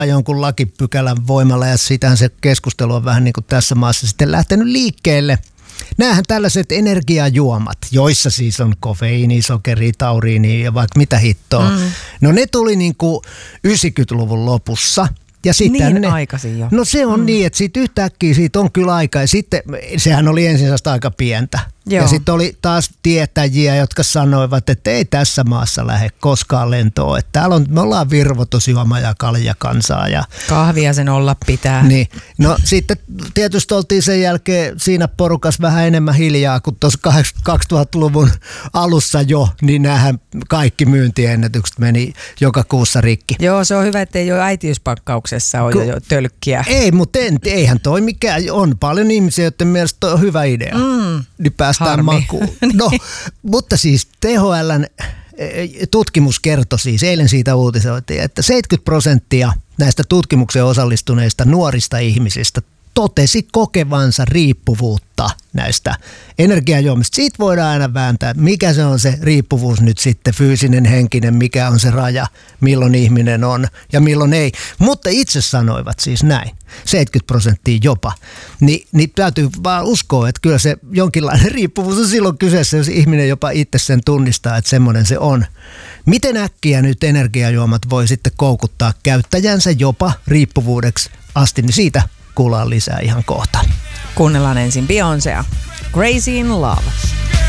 jonkun lakipykälän voimalla ja sitähän se keskustelu on vähän niin kuin tässä maassa sitten lähtenyt liikkeelle. Nämähän tällaiset energiajuomat, joissa siis on kofeiini, sokeri, tauriini ja vaikka mitä hittoa. No ne tuli niin kuin 90-luvun lopussa. Ja niin aikaisin jo. No se on niin, että siitä yhtäkkiä siitä on kyllä aika. Ja sitten sehän oli ensin aika pientä. Joo. Ja sitten oli taas tietäjiä, jotka sanoivat, että ei tässä maassa lähde koskaan lentoon. Että täällä me ollaan virvoitusjuoma ja kaljakansaa. Ja kahvia sen olla pitää. Niin. No sitten tietysti oltiin sen jälkeen siinä porukas vähän enemmän hiljaa, kun tuossa 2000-luvun alussa jo, niin näähän kaikki myyntiennätykset meni joka kuussa rikki. Joo, se on hyvä, ettei jo äitiyspakkauksessa ole jo tölkkiä. Ei, mutta eihän toi mikään. On paljon ihmisiä, joiden mielestä on hyvä idea. Niin päästään makuun. No, mutta siis THL:n tutkimus kertoi siis, eilen siitä uutisoitiin, että 70% näistä tutkimukseen osallistuneista nuorista ihmisistä totesi kokevansa riippuvuutta näistä energiajuomista. Siitä voidaan aina vääntää, mikä se on se riippuvuus nyt sitten, fyysinen, henkinen, mikä on se raja, milloin ihminen on ja milloin ei. Mutta itse sanoivat siis näin, 70% jopa. Niin täytyy vaan uskoa, että kyllä se jonkinlainen riippuvuus on silloin kyseessä, jos ihminen jopa itse sen tunnistaa, että semmoinen se on. Miten äkkiä nyt energiajuomat voi sitten koukuttaa käyttäjänsä jopa riippuvuudeksi asti, niin siitä kuullaan lisää ihan kohta. Kuunnellaan ensin Beyoncéa. Crazy in Love.